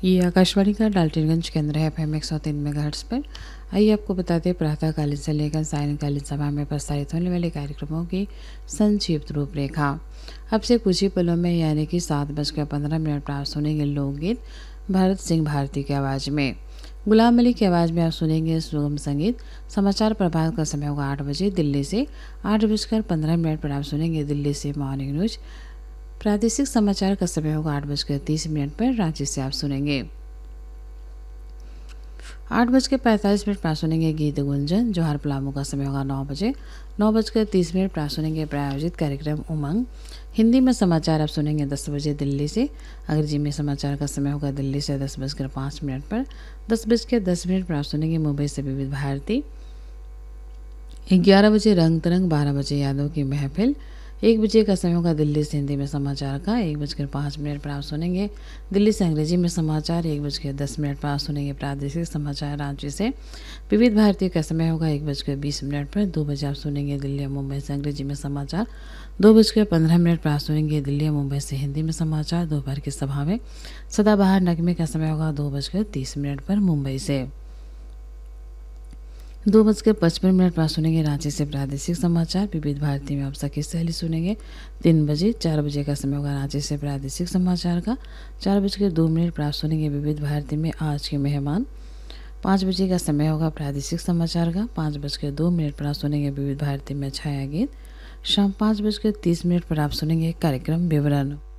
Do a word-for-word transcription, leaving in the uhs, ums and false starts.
ये आकाशवाणी का डाल्टनगंज केंद्र है, एफएम एक सौ तीन मेगाहर्ट्ज़ पर। आइए आपको बताते हैं प्रातःकालीन से लेकर सायंकालीन समय में प्रसारित होने वाले कार्यक्रमों की संक्षिप्त रूपरेखा। अब से कुछ ही पलों में यानी कि सात बजकर पंद्रह मिनट पर आप सुनेंगे लोकगीत भरत सिंह भारती की आवाज़ में। गुलाम अली की आवाज़ में आप सुनेंगे सुगम संगीत। समाचार प्रभात का समय होगा आठ बजे दिल्ली से। आठ बजकर पंद्रह मिनट पर आप सुनेंगे दिल्ली से मॉर्निंग न्यूज। प्रादेशिक समाचार का समय होगा आठ बजकर तीस मिनट पर रांची से आप सुनेंगे। आठ बजकर पैंतालीस मिनट पर सुनेंगे गीत गुंजन। जोहर पलामू का समय होगा नौ बजे। नौ बजकर तीस मिनट पर सुनेंगे प्रायोजित कार्यक्रम उमंग। हिंदी में समाचार आप सुनेंगे दस बजे दिल्ली से। अंग्रेजी में समाचार का समय होगा दिल्ली से दस बजकर पाँच मिनट पर। दस बजकर दस मिनट पर आप सुनेंगे मुंबई से विविध भारती। ग्यारह बजे रंग तरंग, बारह बजे यादों की महफिल। एक बजे का समय होगा दिल्ली से हिंदी में समाचार का। एक बजकर पाँच मिनट पर आप सुनेंगे दिल्ली से अंग्रेजी में समाचार। एक बजकर दस मिनट पर आप सुनेंगे प्रादेशिक समाचार रांची से। विविध भारती का समय होगा एक बजकर बीस मिनट पर। दो बजे आप सुनेंगे दिल्ली और मुंबई से अंग्रेजी में समाचार। दो बजकर पंद्रह मिनट पर आप सुनेंगे दिल्ली और मुंबई से हिंदी में समाचार। दोपहर की सभा में सदाबहार नगमे का समय होगा दो बजकर तीस मिनट पर मुंबई से। दो बजकर पचपन मिनट पर सुनेंगे रांची से प्रादेशिक समाचार। विविध भारती में आप सखी सहेली सुनेंगे तीन बजे। चार बजे का समय होगा रांची से प्रादेशिक समाचार का। चार बजकर दो मिनट पर आप सुनेंगे विविध भारती में आज के मेहमान। पाँच बजे का समय होगा प्रादेशिक समाचार का। पाँच बजकर दो मिनट पर आप सुनेंगे विविध भारती में छाया गीत। शाम पाँच बजकर तीस मिनट पर आप सुनेंगे कार्यक्रम विवरण।